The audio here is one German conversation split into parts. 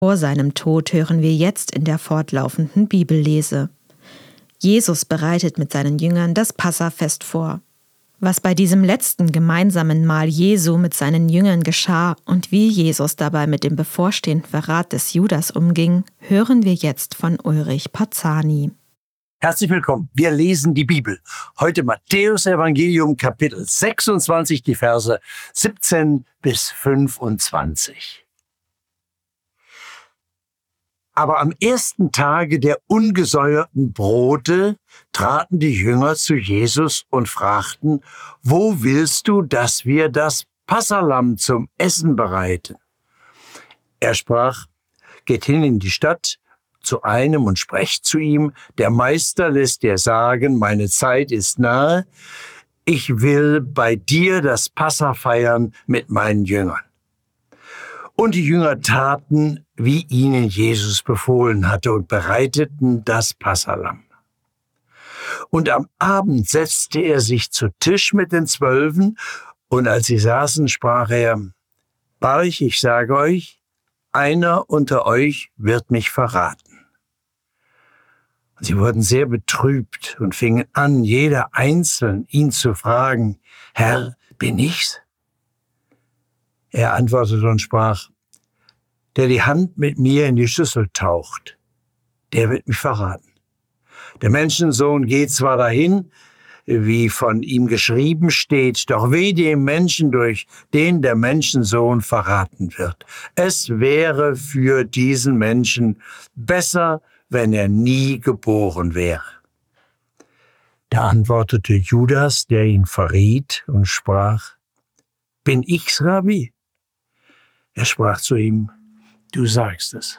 Vor seinem Tod hören wir jetzt in der fortlaufenden Bibellese. Jesus bereitet mit seinen Jüngern das Passafest vor. Was bei diesem letzten gemeinsamen Mahl Jesu mit seinen Jüngern geschah und wie Jesus dabei mit dem bevorstehenden Verrat des Judas umging, hören wir jetzt von Ulrich Parzani. Herzlich willkommen. Wir lesen die Bibel. Heute Matthäus Evangelium Kapitel 26, die Verse 17 bis 25. Aber am ersten Tage der ungesäuerten Brote traten die Jünger zu Jesus und fragten: Wo willst du, dass wir das Passalamm zum Essen bereiten? Er sprach: Geht hin in die Stadt zu einem und sprecht zu ihm: Der Meister lässt dir sagen, meine Zeit ist nahe. Ich will bei dir das Passa feiern mit meinen Jüngern. Und die Jünger taten, wie ihnen Jesus befohlen hatte, und bereiteten das Passalamm. Und am Abend setzte er sich zu Tisch mit den 12, und als sie saßen, sprach er: Wahrlich, ich sage euch, einer unter euch wird mich verraten. Und sie wurden sehr betrübt und fingen an, jeder einzeln ihn zu fragen: Herr, bin ich's? Er antwortete und sprach: Der die Hand mit mir in die Schüssel taucht, der wird mich verraten. Der Menschensohn geht zwar dahin, wie von ihm geschrieben steht, doch weh dem Menschen, durch den der Menschensohn verraten wird. Es wäre für diesen Menschen besser, wenn er nie geboren wäre. Da antwortete Judas, der ihn verriet, und sprach: Bin ich's, Rabbi? Er sprach zu ihm: Du sagst es.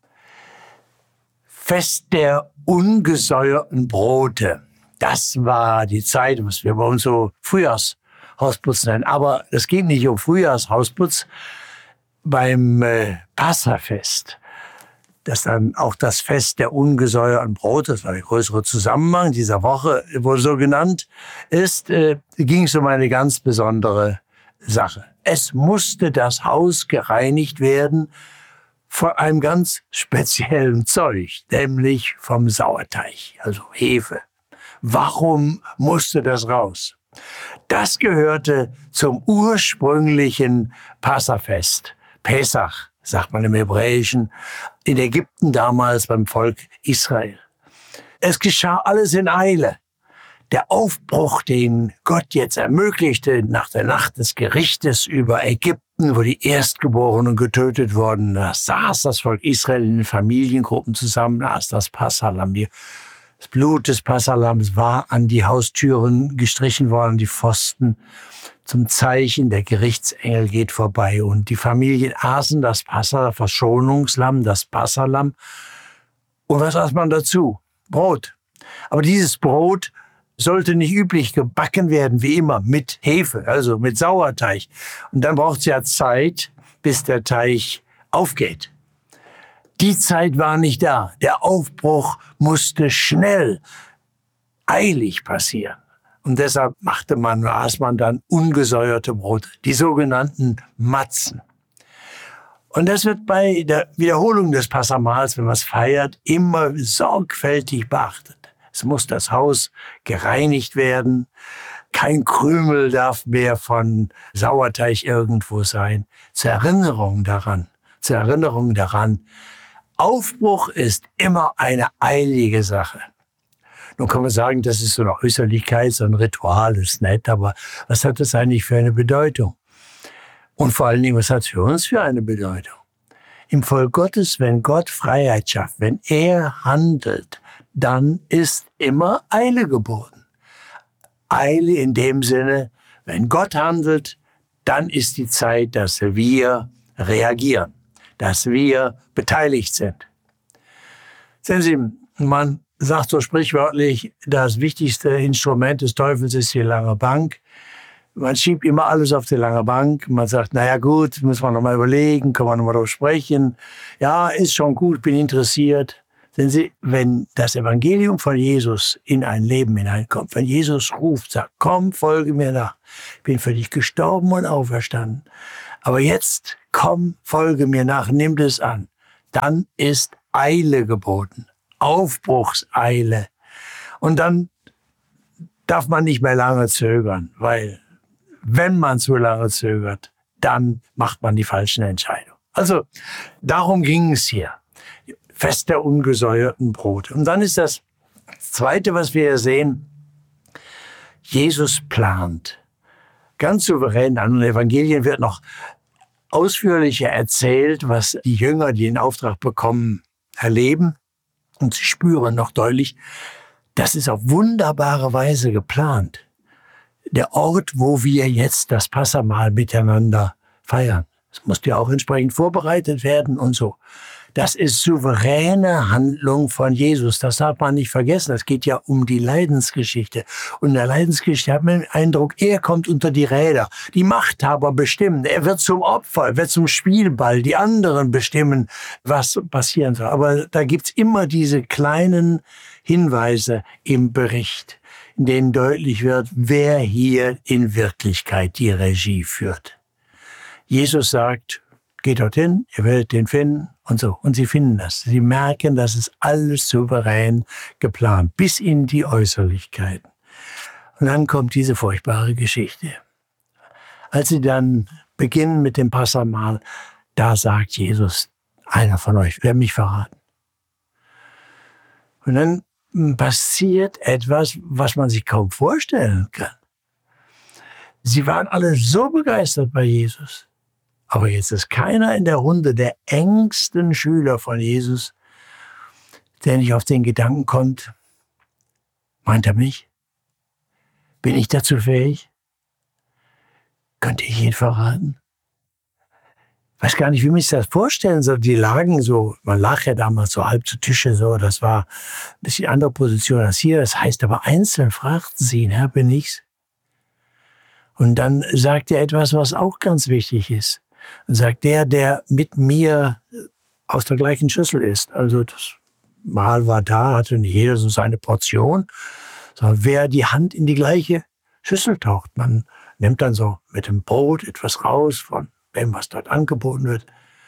Fest der ungesäuerten Brote. Das war die Zeit, was wir bei uns so Frühjahrshausputz nennen. Aber es geht nicht um Frühjahrshausputz. Beim Passafest, das dann auch das Fest der ungesäuerten Brote, das war der größere Zusammenhang dieser Woche, wurde so genannt, ging es um eine ganz besondere Sache. Es musste das Haus gereinigt werden von einem ganz speziellen Zeug, nämlich vom Sauerteig, also Hefe. Warum musste das raus? Das gehörte zum ursprünglichen Passafest. Pesach, sagt man im Hebräischen, in Ägypten damals beim Volk Israel. Es geschah alles in Eile. Der Aufbruch, den Gott jetzt ermöglichte nach der Nacht des Gerichtes über Ägypten, wo die Erstgeborenen getötet wurden, da saß das Volk Israel in den Familiengruppen zusammen, da ist das Passalamm. Das Blut des Passalamms war an die Haustüren gestrichen worden, die Pfosten, zum Zeichen, der Gerichtsengel geht vorbei. Und die Familien aßen das Verschonungslamm, das Passalamm. Und was aß man dazu? Brot. Aber dieses Brot sollte nicht üblich gebacken werden, wie immer, mit Hefe, also mit Sauerteig. Und dann braucht es ja Zeit, bis der Teig aufgeht. Die Zeit war nicht da. Der Aufbruch musste schnell, eilig passieren. Und deshalb aß man dann ungesäuerte Brote, die sogenannten Matzen. Und das wird bei der Wiederholung des Passamahls, wenn man es feiert, immer sorgfältig beachtet. Es muss das Haus gereinigt werden. Kein Krümel darf mehr von Sauerteig irgendwo sein. Zur Erinnerung daran. Aufbruch ist immer eine eilige Sache. Nun kann man sagen, das ist so eine Äußerlichkeit, so ein Ritual, ist nett, aber was hat das eigentlich für eine Bedeutung? Und vor allen Dingen, was hat es für uns für eine Bedeutung? Im Volk Gottes, wenn Gott Freiheit schafft, wenn er handelt, dann ist immer Eile geboten. Eile in dem Sinne, wenn Gott handelt, dann ist die Zeit, dass wir reagieren, dass wir beteiligt sind. Sehen Sie, man sagt so sprichwörtlich, das wichtigste Instrument des Teufels ist die lange Bank. Man schiebt immer alles auf die lange Bank. Man sagt, naja gut, müssen wir noch mal überlegen, können wir noch mal darüber sprechen. Ja, ist schon gut, bin interessiert. Sehen Sie, wenn das Evangelium von Jesus in ein Leben hineinkommt, wenn Jesus ruft, sagt: Komm, folge mir nach. Ich bin für dich gestorben und auferstanden. Aber jetzt, komm, folge mir nach, nimm das an. dann ist Eile geboten, Aufbruchseile. Und dann darf man nicht mehr lange zögern, weil wenn man zu lange zögert, dann macht man die falschen Entscheidungen. Also darum ging es hier. Fest der ungesäuerten Brote. Und dann ist das Zweite, was wir hier sehen, Jesus plant. Ganz souverän an den Evangelien wird noch ausführlicher erzählt, was die Jünger, die den Auftrag bekommen, erleben. Und sie spüren noch deutlich, das ist auf wunderbare Weise geplant. Der Ort, wo wir jetzt das Passamahl miteinander feiern. Es musste ja auch entsprechend vorbereitet werden und so. Das ist souveräne Handlung von Jesus. Das darf man nicht vergessen. Es geht ja um die Leidensgeschichte. Und in der Leidensgeschichte hat man den Eindruck, er kommt unter die Räder. Die Machthaber bestimmen. Er wird zum Opfer, er wird zum Spielball. Die anderen bestimmen, was passieren soll. Aber da gibt's immer diese kleinen Hinweise im Bericht, in denen deutlich wird, wer hier in Wirklichkeit die Regie führt. Jesus sagt, geht dorthin, ihr werdet den finden und so. Und sie finden das. Sie merken, das ist alles souverän geplant, bis in die Äußerlichkeiten. Und dann kommt diese furchtbare Geschichte. Als sie dann beginnen mit dem Passamahl, da sagt Jesus, einer von euch wird mich verraten. Und dann passiert etwas, was man sich kaum vorstellen kann. Sie waren alle so begeistert bei Jesus. Aber jetzt ist keiner in der Runde der engsten Schüler von Jesus, der nicht auf den Gedanken kommt, meint er mich? Bin ich dazu fähig? Könnte ich ihn verraten? Ich weiß gar nicht, wie man sich das vorstellen soll. Die lagen so, man lag ja damals so halb zu Tische, so, das war ein bisschen andere Position als hier. Das heißt aber einzeln fragten sie ihn, Herr, bin ich's? Und dann sagt er etwas, was auch ganz wichtig ist. Und sagt, der mit mir aus der gleichen Schüssel isst. Also das Mahl war da, hatte nicht jeder so seine Portion, sondern wer die Hand in die gleiche Schüssel taucht. Man nimmt dann so mit dem Brot etwas raus von dem, was dort angeboten wird.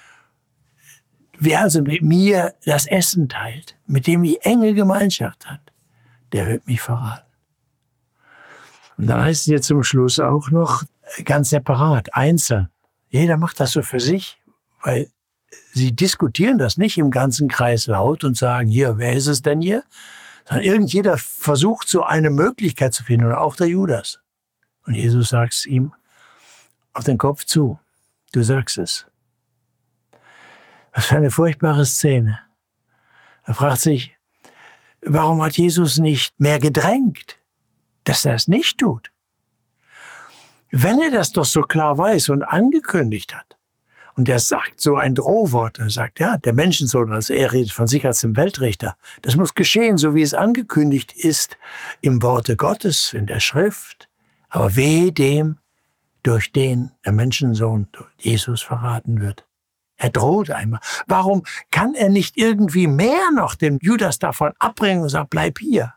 Wer also mit mir das Essen teilt, mit dem die enge Gemeinschaft hat, der wird mich verraten. Und dann heißt es jetzt zum Schluss auch noch ganz separat, einzeln. Jeder macht das so für sich, weil sie diskutieren das nicht im ganzen Kreis laut und sagen, hier, wer ist es denn hier? Sondern irgendjeder versucht so eine Möglichkeit zu finden, und auch der Judas. Und Jesus sagt es ihm auf den Kopf zu. Du sagst es. Was für eine furchtbare Szene. Er fragt sich, warum hat Jesus nicht mehr gedrängt, dass er es nicht tut? Wenn er das doch so klar weiß und angekündigt hat, und er sagt so ein Drohwort, er sagt, ja, der Menschensohn, also er redet von sich als dem Weltrichter, das muss geschehen, so wie es angekündigt ist im Worte Gottes, in der Schrift, aber wehe dem, durch den der Menschensohn Jesus verraten wird. Er droht einmal. Warum kann er nicht irgendwie mehr noch den Judas davon abbringen und sagt, bleib hier?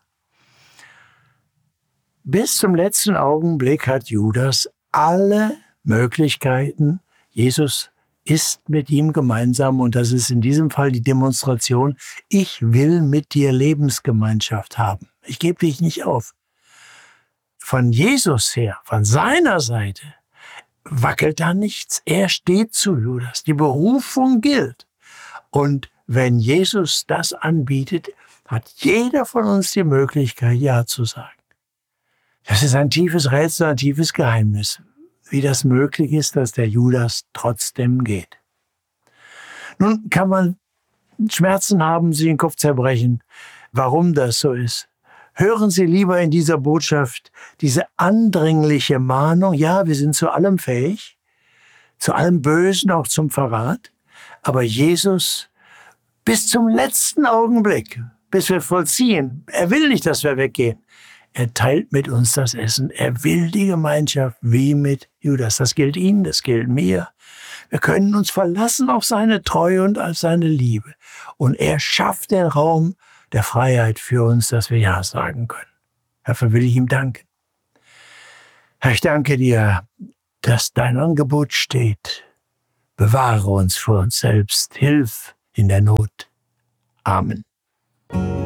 Bis zum letzten Augenblick hat Judas alle Möglichkeiten. Jesus ist mit ihm gemeinsam und das ist in diesem Fall die Demonstration, ich will mit dir Lebensgemeinschaft haben. Ich gebe dich nicht auf. Von Jesus her, von seiner Seite, wackelt da nichts. Er steht zu Judas. Die Berufung gilt. Und wenn Jesus das anbietet, hat jeder von uns die Möglichkeit, Ja zu sagen. Das ist ein tiefes Rätsel, ein tiefes Geheimnis, wie das möglich ist, dass der Judas trotzdem geht. Nun kann man Schmerzen haben, sich den Kopf zerbrechen, warum das so ist. Hören Sie lieber in dieser Botschaft diese andringliche Mahnung, ja, wir sind zu allem fähig, zu allem Bösen, auch zum Verrat, aber Jesus bis zum letzten Augenblick, bis wir vollziehen, er will nicht, dass wir weggehen. Er teilt mit uns das Essen. Er will die Gemeinschaft wie mit Judas. Das gilt Ihnen, das gilt mir. Wir können uns verlassen auf seine Treue und auf seine Liebe. Und er schafft den Raum der Freiheit für uns, dass wir Ja sagen können. Dafür will ich ihm danken. Herr, ich danke dir, dass dein Angebot steht. Bewahre uns vor uns selbst. Hilf in der Not. Amen.